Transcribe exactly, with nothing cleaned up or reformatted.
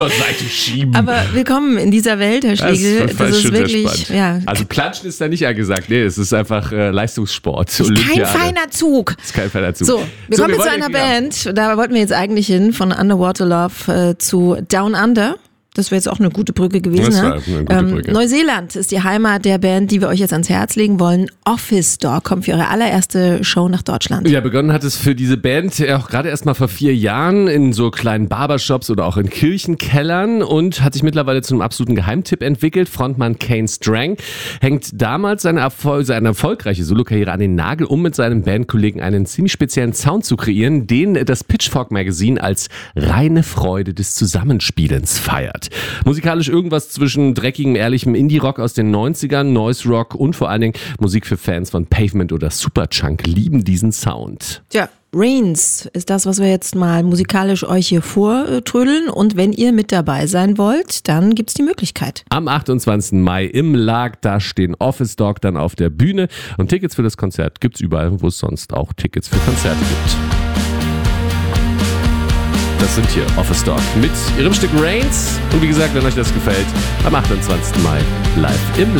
Seite schieben. Aber willkommen in dieser Welt, Herr Schlegel. Das, das ist schon wirklich, ja. Also Klatschen ist da nicht angesagt. Nee, es ist einfach äh, Leistungssport. Ist kein feiner Zug. Ist kein feiner Zug. So, wir so, kommen wir jetzt zu einer Band. Da wollten wir jetzt eigentlich hin, von Underwater Love äh, zu Down Under. Das wäre jetzt auch eine gute Brücke gewesen. Das war ne? eine gute Brücke. Ähm, Neuseeland ist die Heimat der Band, die wir euch jetzt ans Herz legen wollen. Office Dog kommt für ihre allererste Show nach Deutschland. Ja, begonnen hat es für diese Band ja auch gerade erst mal vor vier Jahren in so kleinen Barbershops oder auch in Kirchenkellern und hat sich mittlerweile zu einem absoluten Geheimtipp entwickelt. Frontmann Kane Strang hängt damals seine, Erfol- seine erfolgreiche Solokarriere an den Nagel, um mit seinem Bandkollegen einen ziemlich speziellen Sound zu kreieren, den das Pitchfork Magazine als reine Freude des Zusammenspielens feiert. Musikalisch irgendwas zwischen dreckigem, ehrlichem Indie-Rock aus den neunzigern, Noise-Rock und vor allen Dingen Musik für Fans von Pavement oder Superchunk lieben diesen Sound. Tja, Rains ist das, was wir jetzt mal musikalisch euch hier vortrödeln. Und wenn ihr mit dabei sein wollt, dann gibt's die Möglichkeit. Am achtundzwanzigsten Mai im Lag, da stehen Office Dog dann auf der Bühne. Und Tickets für das Konzert gibt's überall, wo es sonst auch Tickets für Konzerte gibt. Das sind hier Office Dog mit ihrem Stück Rains. Und wie gesagt, wenn euch das gefällt, am achtundzwanzigsten Mai live im